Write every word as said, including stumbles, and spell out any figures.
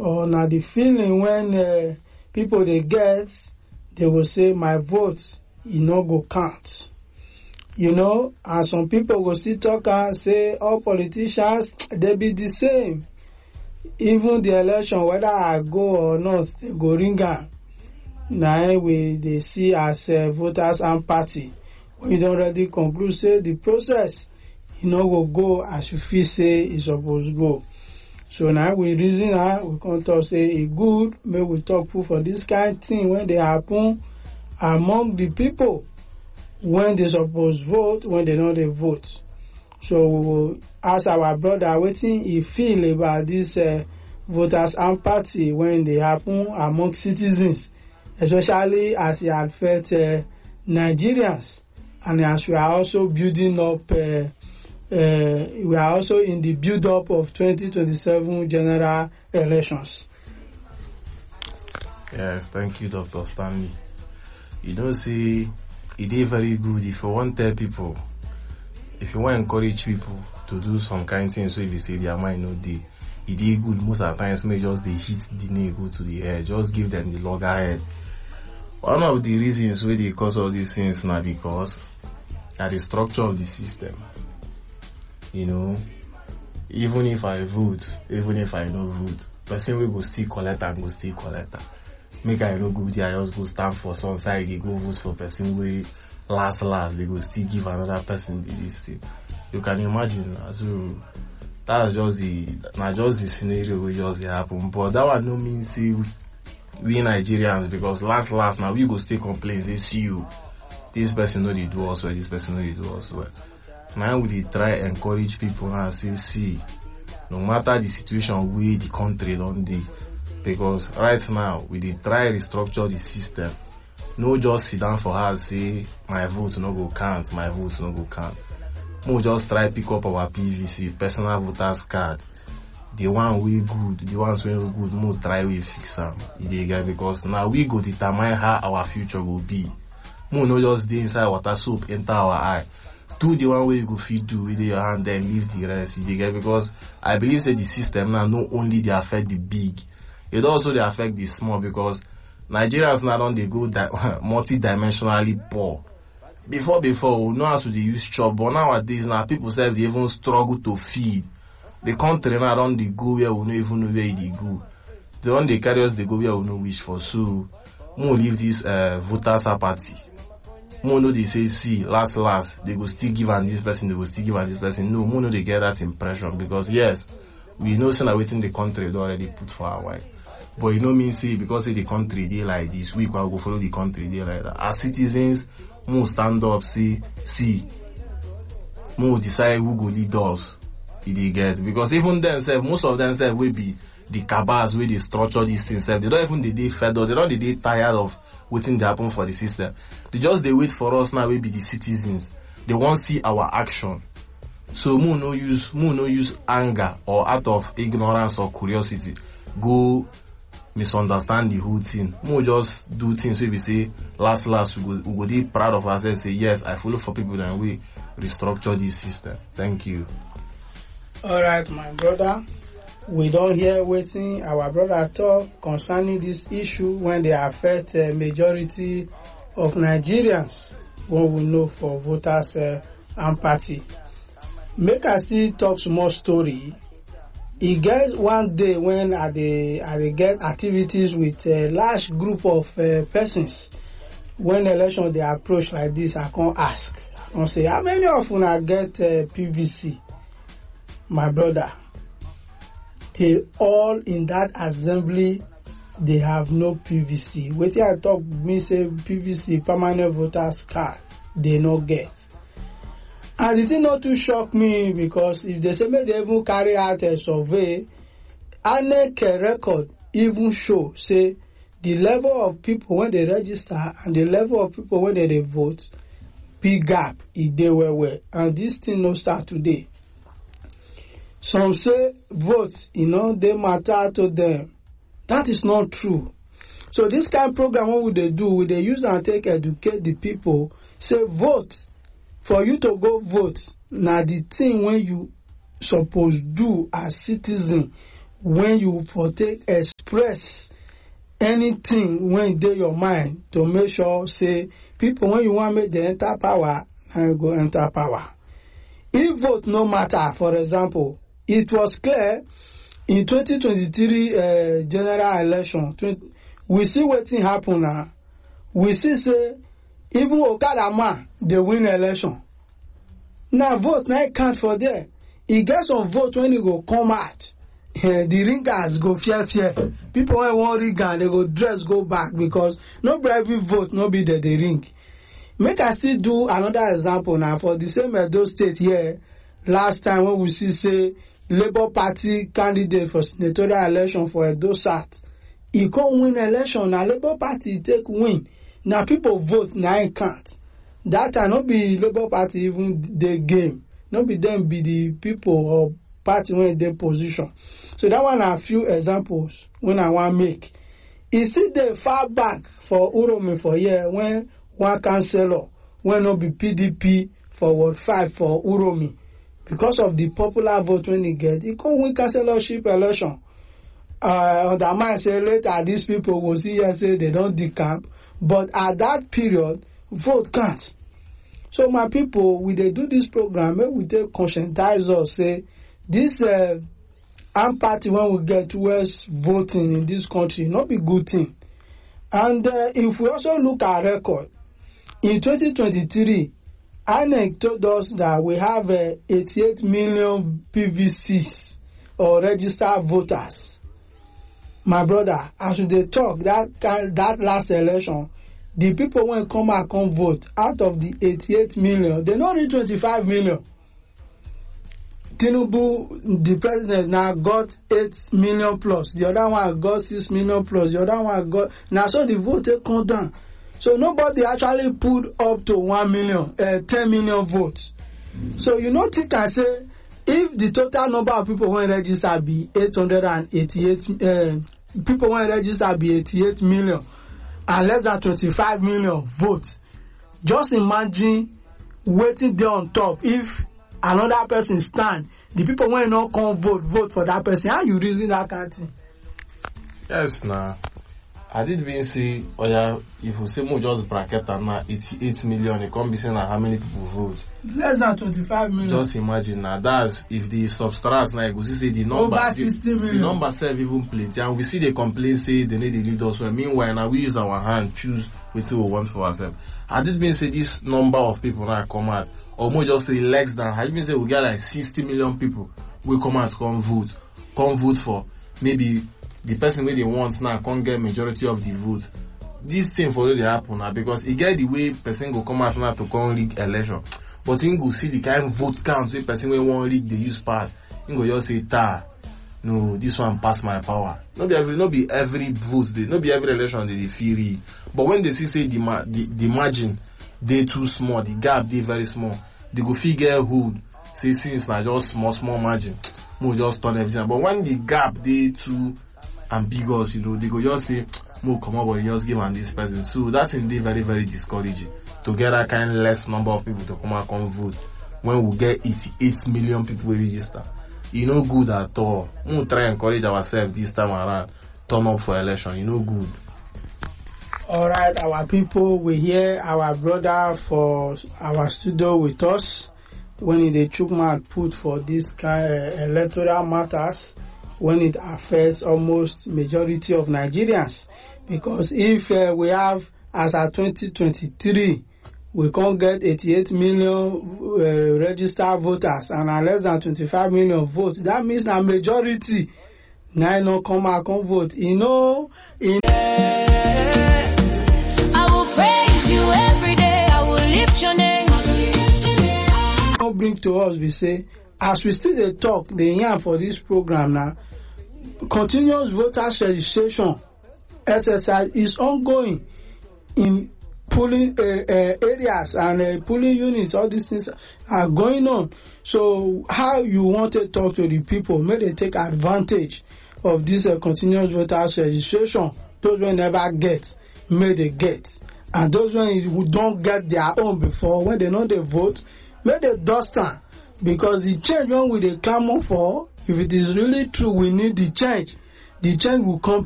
or na the feeling when uh, people they get, they will say my vote e no go count. You know, and some people will still talk and say all politicians they be the same. Even the election, whether I go or not, they go ring am. Now we they see as uh, voters and party. When you don't already conclude, say the process, you know, go go as you feel say it's supposed to go. So now we reason now, we can talk say it good, may we talk for this kind of thing when they happen among the people, when they suppose vote, when they don't they vote. So we will ask our brother wetin he feel about this uh, voters and party when they happen among citizens, especially as it affect uh, Nigerians. And as we are also building up, uh, uh, we are also in the build-up of twenty twenty-seven general elections. Yes, thank you, Doctor Stanley. You know, see, it is very good if you want to tell people, if you want to encourage people to do some kind of things, so if you say their mind no dey, it is good most of the times, may just they hit the nail go to the head, just give them the loggerhead. One of the reasons why they cause all these things now because at the structure of the system. You know, even if I vote, even if I no vote, person will go still collect and go still collect. Make I no go there, I just go stand for some side, they go vote for person way last last, they go still give another person this thing. You can imagine, so that's just the, not just the scenario where just happen. But that one no mean say we, we Nigerians, because last last now we go still complain, say see you. This person know they do us well, this person know they do us well. Now we dey try encourage people and say, see, no matter the situation we the country don't dey, because right now we dey try restructure the system. No just sit down for her say my vote no go count, my vote no go count. We just try pick up our P V C, personal voters card. The one we good, the ones we no good, we try we fix them. Because now we go determine how our future will be. We no just dey inside water soap enter our eye. Do the one way you go feed do with your hand, then leave the rest. You get, because I believe say the system now not only they affect the big, it also they affect the small, because Nigerians now don't they go di- multi-dimensionally poor. Before before we know how to they use chop, but nowadays now people say they even struggle to feed. The country now don't they go where we don't even know where they go. They don't they carry us they go where we know wish for. So we will leave this uh, voters apathy. More no they say see last last they go still give and this person, they go still give and this person. No, more no they get that impression, because yes, we know say na waiting the country they already put for our while. But you know mean say because say the country they like this, we can go follow the country they like that. As citizens, more stand up, see, see, more decide who go lead us. They get, because even themselves, most of themselves will be the cabals where they structure these things. They don't even they they fed up, they don't they, they tired of waiting to happen for the system. They just they wait for us now, we be the citizens. They won't see our action. So mo no use mo no use anger or out of ignorance or curiosity go misunderstand the whole thing. Mo just do things where we say last last we go we go be proud of ourselves, say yes, I follow for people and we restructure this system. Thank you. Alright, my brother. We don't hear waiting our brother talk concerning this issue when they affect a majority of Nigerians, what we know for voters uh, and party. Make us still talk some more story. It gets one day when I they, I they get activities with a large group of uh, persons. When election they approach like this, I can't ask. I can't say, how many of you I get uh, P V C? My brother. They all in that assembly, they have no P V C. Wait till I talk, me say P V C, permanent voters card, they no get. And it did not too shock me, because if they say may they even carry out a survey, I N E C record even show, say, the level of people when they register and the level of people when they, they vote, big gap, if they were well. And this thing no start today. Some say votes, you know, they matter to them. That is not true. So this kind of program, what would they do? Would they use and take educate the people? Say vote. For you to go vote, now the thing when you suppose do as citizen, when you for take express anything when dey your mind to make sure say people when you want make them enter power, and go enter power. If vote no matter, for example, it was clear in twenty twenty-three uh, general election, we see wetin happen now. We see say even Okada man dey win election. Now vote na count for there. E get some vote when e go come out. Uh, the ringers go fear fear. People when want ring and they go dress go back because no be every vote no be there the ring. Make I still do another example now for the same Edo State here. Last time when we see say Labour Party candidate for senatorial election for Edo South, he come win election. Now Labour Party take win. Now people vote now it count. That time not be Labour Party even the game. Not be them be the people or party when they position. So that one are a few examples when I want make. It's still the far back for Uromi for year when one councillor when not be P D P for Ward five for Uromi. Because of the popular vote when he get, he can't win councillorship election. Uh, on the mind say later these people will see and say they don't decamp. But at that period, vote counts. So my people, we they do this program, maybe we take conscientize us, say, this uh, armed party when we get towards voting in this country, not be good thing. And uh, if we also look at record, in twenty twenty-three, I N E C told us that we have uh, eighty-eight million P V Cs or registered voters. My brother, as we they talk, that that last election, the people when come and come vote, out of the eighty-eight million, they not reach twenty-five million. Tinubu, the president, now got eight million plus. The other one got six million plus. The other one got... Now, so the vote come down. So nobody actually pulled up to one million, uh, ten million votes. Mm-hmm. So you know, think and say, if the total number of people when register be eight hundred eighty-eight, uh, people when register be eighty-eight million, and less than twenty-five million votes, just imagine waiting there on top. If another person stand, the people when not come vote, vote for that person. How you reason that kind of thing? Yes, nah. I did mean say, oh yeah, if we say more just bracket and now eighty-eight million, it can't be saying how many people vote. Less than twenty-five million. Just imagine now. That's if the substract now, you see the number. Over sixty million. The number self even plenty. And we see they complain, say they need the leaders. Well, meanwhile, now we use our hand, choose which we want for ourselves. I did mean say this number of people now come out. Or more just say less than. I did mean say we get like sixty million people. We come out, come vote. Come vote for maybe the person where they want now can't get majority of the vote. This thing for they happen now because it get the way person go come out now to come rig election. But you go see the kind of vote count where person will want rig they use pass. You go just say ta. No, this one pass my power. Not be every, not be every vote, they, not be every election they, they feel rig. But when they see say the, the, the margin they too small, the gap they very small, they go figure who say since now just small small margin, more just turn everything. But when the gap they too ambiguous, you know, they go just say, more come up and just give on this person. So that's indeed very, very discouraging to get that kind of less number of people to come and come vote when we get eighty-eight million people register. You know, good at all. We'll try and encourage ourselves this time around, turn up for election. You know, good. All right, our people, we hear our brother for our studio with us when the Chukman put for this kind of electoral matters, when it affects almost majority of Nigerians. Because if uh, we have, as at twenty twenty-three, we can't get eighty-eight million uh, registered voters and are less than twenty-five million votes, that means a majority now no come and come vote. You know, in I will praise you every day. I will lift your name. Bring to us, we say, as we still dey talk, the yarn for this program now, continuous voters registration exercise is ongoing in polling uh, uh, areas and uh, polling units. All these things are going on. So how you want to talk to the people, may they take advantage of this uh, continuous voters registration. Those who never get, may they get. And those who don't get their own before, when they know they vote, may they dust them. Because the change one we dey clamor for If it is really true we need the change, the change will come